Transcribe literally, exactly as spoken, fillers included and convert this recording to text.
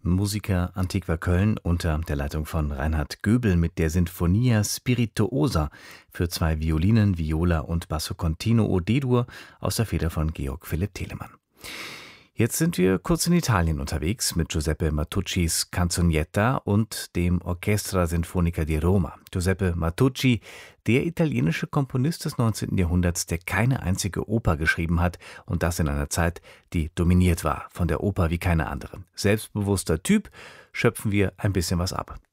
Musica Antiqua Köln unter der Leitung von Reinhard Göbel mit der Sinfonia Spirituosa für zwei Violinen, Viola und Basso Continuo D-Dur aus der Feder von Georg Philipp Telemann. Jetzt sind wir kurz in Italien unterwegs mit Giuseppe Matuccis Canzonietta und dem Orchestra Sinfonica di Roma. Giuseppe Matucci, der italienische Komponist des neunzehnten Jahrhunderts, der keine einzige Oper geschrieben hat und das in einer Zeit, die dominiert war von der Oper wie keine andere. Selbstbewusster Typ, schöpfen wir ein bisschen was ab.